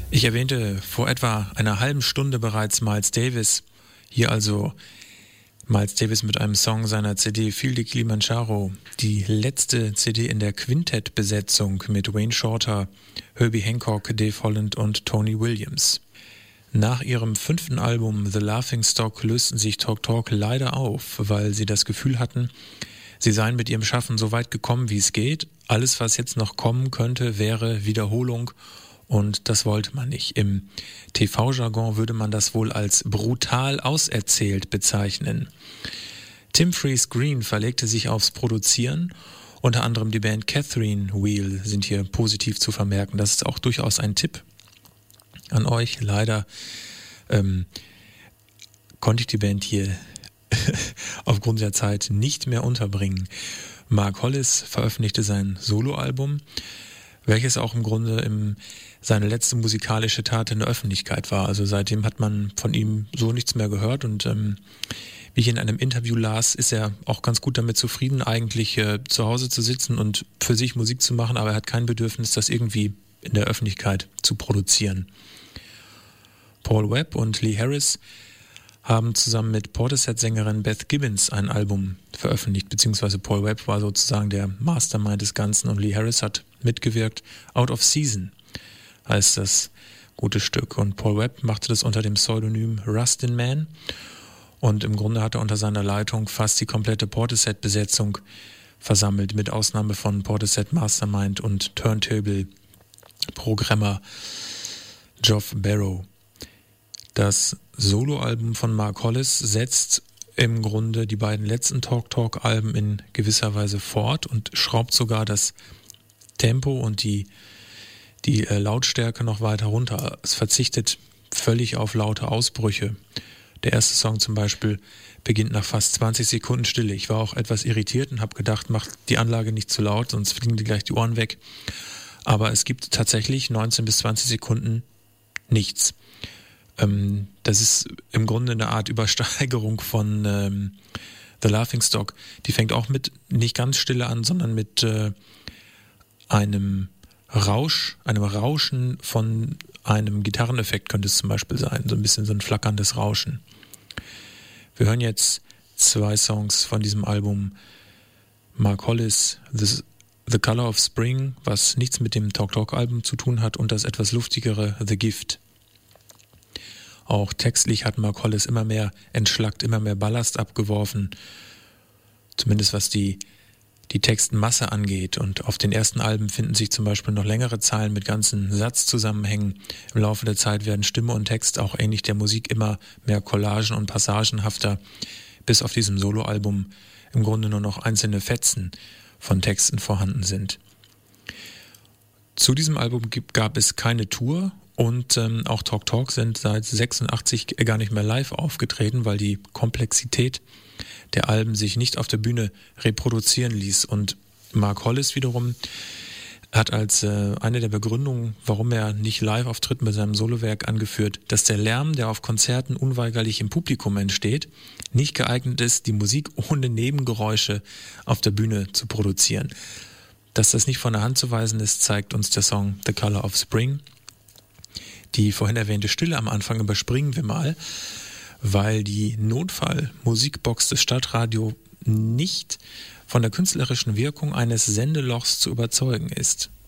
Ich erwähnte vor etwa einer halben Stunde bereits Miles Davis. Hier also Miles Davis mit einem Song seiner CD Feel the Kilimanjaro, die letzte CD in der Quintett-Besetzung mit Wayne Shorter, Herbie Hancock, Dave Holland und Tony Williams. Nach ihrem 5. Album The Laughingstock lösten sich Talk Talk leider auf, weil sie das Gefühl hatten, sie seien mit ihrem Schaffen so weit gekommen, wie es geht. Alles, was jetzt noch kommen könnte, wäre Wiederholung. Und das wollte man nicht. Im TV-Jargon würde man das wohl als brutal auserzählt bezeichnen. Tim Freeze-Green verlegte sich aufs Produzieren. Unter anderem die Band Catherine Wheel sind hier positiv zu vermerken. Das ist auch durchaus ein Tipp an euch. Leider konnte ich die Band hier aufgrund der Zeit nicht mehr unterbringen. Mark Hollis veröffentlichte sein Soloalbum, welches auch im Grunde seine letzte musikalische Tat in der Öffentlichkeit war. Also seitdem hat man von ihm so nichts mehr gehört und wie ich in einem Interview las, ist er auch ganz gut damit zufrieden, eigentlich zu Hause zu sitzen und für sich Musik zu machen, aber er hat kein Bedürfnis, das irgendwie in der Öffentlichkeit zu produzieren. Paul Webb und Lee Harris haben zusammen mit Portishead-Sängerin Beth Gibbons ein Album veröffentlicht, beziehungsweise Paul Webb war sozusagen der Mastermind des Ganzen und Lee Harris hat mitgewirkt. Out of Season heißt das gute Stück und Paul Webb machte das unter dem Pseudonym Rustin Man und im Grunde hat er unter seiner Leitung fast die komplette Portishead-Besetzung versammelt, mit Ausnahme von Portishead Mastermind und Turntable-Programmer Geoff Barrow. Das Soloalbum von Mark Hollis setzt im Grunde die beiden letzten Talk-Talk-Alben in gewisser Weise fort und schraubt sogar das Tempo und die Lautstärke noch weiter runter. Es verzichtet völlig auf laute Ausbrüche. Der erste Song zum Beispiel beginnt nach fast 20 Sekunden Stille. Ich war auch etwas irritiert und habe gedacht, macht die Anlage nicht zu laut, sonst fliegen dir gleich die Ohren weg. Aber es gibt tatsächlich 19 bis 20 Sekunden nichts. Das ist im Grunde eine Art Übersteigerung von The Laughingstock. Die fängt auch mit nicht ganz Stille an, sondern mit einem Rauschen von einem Gitarreneffekt könnte es zum Beispiel sein. So ein bisschen so ein flackerndes Rauschen. Wir hören jetzt 2 Songs von diesem Album. Mark Hollis, The Color of Spring, was nichts mit dem Talk Talk Album zu tun hat, und das etwas luftigere The Gift. Auch textlich hat Mark Hollis immer mehr entschlackt, immer mehr Ballast abgeworfen, zumindest was die Textmasse angeht. Und auf den ersten Alben finden sich zum Beispiel noch längere Zeilen mit ganzen Satzzusammenhängen. Im Laufe der Zeit werden Stimme und Text auch ähnlich der Musik immer mehr collagen- und passagenhafter, bis auf diesem Soloalbum im Grunde nur noch einzelne Fetzen von Texten vorhanden sind. Zu diesem Album gab es keine Tour. Und auch Talk Talk sind seit 86 gar nicht mehr live aufgetreten, weil die Komplexität der Alben sich nicht auf der Bühne reproduzieren ließ. Und Mark Hollis wiederum hat als eine der Begründungen, warum er nicht live auftritt mit seinem Solowerk, angeführt, dass der Lärm, der auf Konzerten unweigerlich im Publikum entsteht, nicht geeignet ist, die Musik ohne Nebengeräusche auf der Bühne zu produzieren. Dass das nicht von der Hand zu weisen ist, zeigt uns der Song The Color of Spring. Die vorhin erwähnte Stille am Anfang überspringen wir mal, weil die Notfall-Musikbox des Stadtradio nicht von der künstlerischen Wirkung eines Sendelochs zu überzeugen ist.